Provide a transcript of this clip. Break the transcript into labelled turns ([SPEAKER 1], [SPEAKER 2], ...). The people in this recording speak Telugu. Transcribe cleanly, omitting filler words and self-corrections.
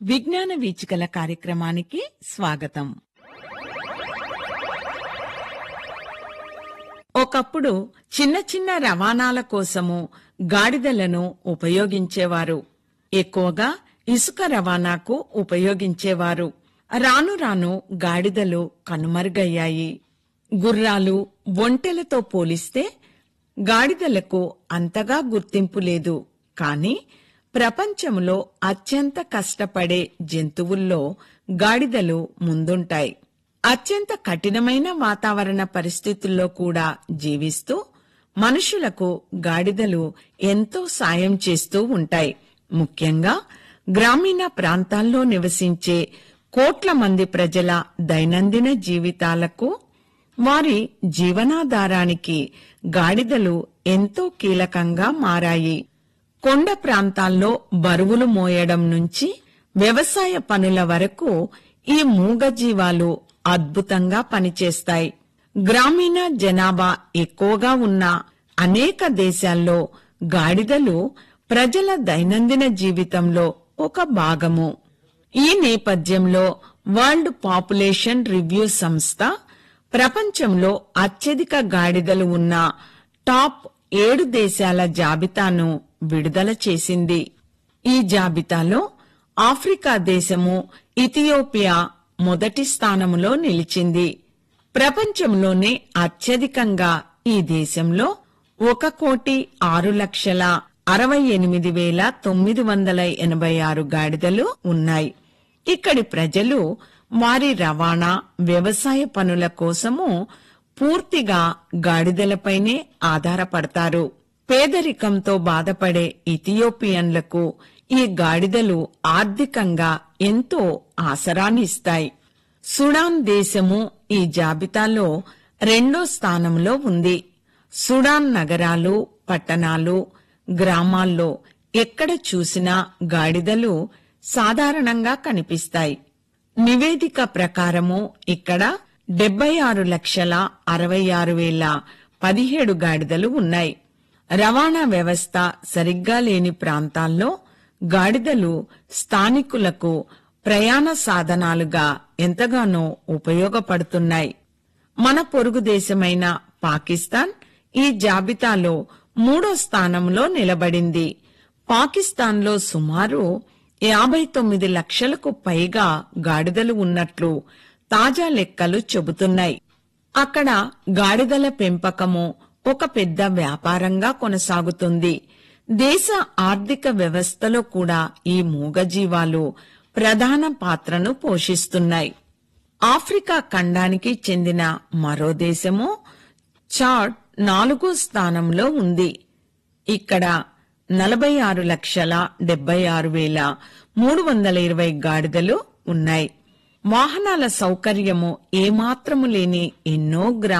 [SPEAKER 1] విజ్ఞాన వీచికల కార్యక్రమానికి స్వాగతం. ఒకప్పుడు చిన్న చిన్న రవాణాల కోసము గాడిదలను ఉపయోగించేవారు. ఎక్కువగా ఇసుక రవాణాకు ఉపయోగించేవారు. రాను రాను గాడిదలు కనుమరుగయ్యాయి. గుర్రాలు, ఒంటెలతో పోలిస్తే గాడిదలకు అంతగా గుర్తింపు లేదు. కాని ప్రపంచంలో అత్యంత కష్టపడే జంతువుల్లో గాడిదలు ముందుంటాయి. అత్యంత కఠినమైన వాతావరణ పరిస్థితుల్లో కూడా జీవిస్తూ మనుషులకు గాడిదలు ఎంతో సాయం చేస్తూ ఉంటాయి. ముఖ్యంగా గ్రామీణ ప్రాంతాల్లో నివసించే కోట్ల మంది ప్రజల దైనందిన జీవితాలకు, వారి జీవనాధారానికి గాడిదలు ఎంతో కీలకంగా మారాయి. కొండ ప్రాంతాల్లో బరువులు మోయడం నుంచి వ్యవసాయ పనుల వరకు ఈ మూగజీవాలు అద్భుతంగా పనిచేస్తాయి. గ్రామీణ జనాభా ఎక్కువగా ఉన్న అనేక దేశాల్లో గాడిదలు ప్రజల దైనందిన జీవితంలో ఒక భాగము. ఈ నేపథ్యంలో వరల్డ్ పాపులేషన్ రివ్యూ సంస్థ ప్రపంచంలో అత్యధిక గాడిదలు ఉన్న టాప్ 7 దేశాల జాబితాను విడుదల చేసింది. ఈ జాబితాలో ఆఫ్రికా దేశము ఇథియోపియా మొదటి స్థానములో నిలిచింది. ప్రపంచంలోనే అత్యధికంగా ఈ దేశంలో 1,06,68,986 గాడిదలు ఉన్నాయి. ఇక్కడి ప్రజలు వారి రవాణా, వ్యవసాయ పనుల కోసము పూర్తిగా గాడిదలపైనే ఆధారపడతారు. పేదరికంతో బాధపడే ఇథియోపియన్లకు ఈ గాడిదలు ఆర్థికంగా ఎంతో ఆసరానిస్తాయి. సుడాన్ దేశము ఈ జాబితాలో 2వ స్థానంలో ఉంది. సుడాన్ నగరాలు, పట్టణాలు, గ్రామాల్లో ఎక్కడ చూసినా గాడిదలు సాధారణంగా కనిపిస్తాయి. నివేదిక ప్రకారము ఇక్కడ 76,66,17 గాడిదలు ఉన్నాయి. రవాణా వ్యవస్థ సరిగ్గా లేని ప్రాంతాల్లో గాడిదలు స్థానికులకు ప్రయాణ సాధనాలుగా ఎంతగానో ఉపయోగపడుతున్నాయి. మన పొరుగు దేశమైన పాకిస్తాన్ ఈ జాబితాలో 3వ స్థానంలో నిలబడింది. పాకిస్తాన్లో సుమారు 59 లక్షలకు పైగా గాడిదలు ఉన్నట్లు తాజా లెక్కలు చెబుతున్నాయి. అక్కడ గాడిదల పెంపకము ఒక పెద్ద వ్యాపారంగా కొనసాగుతుంది. దేశ ఆర్థిక వ్యవస్థలో కూడా ఈ మూగజీవాలు ప్రధాన పాత్రను పోషిస్తున్నాయి. ఆఫ్రికా ఖండానికి చెందిన మరో దేశము చాడ్ 4వ స్థానంలో ఉంది. ఇక్కడ 46,76,320 గాడిదలు ఉన్నాయి. వాహనాల సౌకర్యము ఏమాత్రము లేని ఎన్నో